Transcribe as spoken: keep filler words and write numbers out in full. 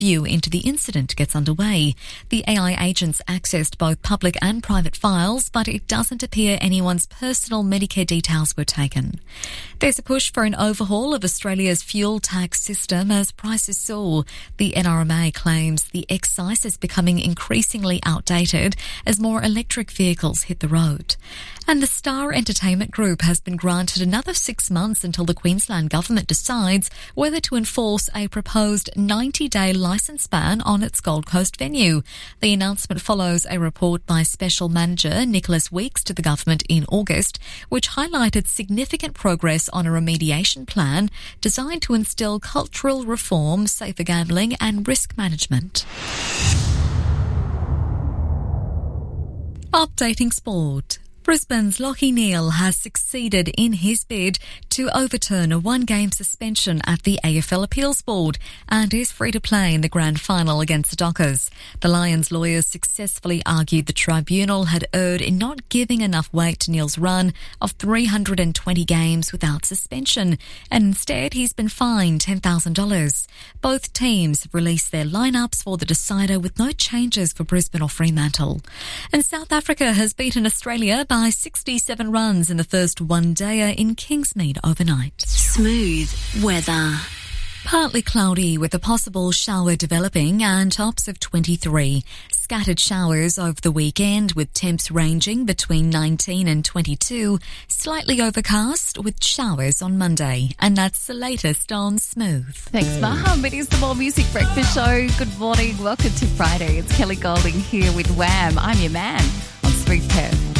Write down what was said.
view into the incident gets underway. The A I agents accessed both public and private files, but it doesn't appear anyone's personal Medicare details were taken. There's a push for an overhaul of Australia's fuel tax system as prices soar. The N R M A claims the excise is becoming increasingly outdated as more electric vehicles hit the road. And the Star Entertainment Group has been granted another six months until the Queensland government decides whether to enforce a proposed ninety-day licence ban on its Gold Coast venue. The announcement follows a report by Special Manager Nicholas Weeks to the government in August, which highlighted significant progress on a remediation plan designed to instill cultural reform, safer gambling and risk management. Updating sport. Brisbane's Lachie Neale has succeeded in his bid to overturn a one-game suspension at the A F L Appeals Board and is free to play in the grand final against the Dockers. The Lions lawyers successfully argued the tribunal had erred in not giving enough weight to Neale's run of three hundred twenty games without suspension, and instead he's been fined ten thousand dollars. Both teams have released their lineups for the decider with no changes for Brisbane or Fremantle. And South Africa has beaten Australia by sixty-seven runs in the first one-dayer in Kingsmead overnight. Smooth weather. Partly cloudy with a possible shower developing and tops of twenty-three. Scattered showers over the weekend with temps ranging between nineteen and twenty-two. Slightly overcast with showers on Monday. And that's the latest on Smooth. Thanks, Maham. It is the More Music Breakfast Show. Good morning. Welcome to Friday. It's Kelly Golding here with Wham. I'm your man on Smooth Perth.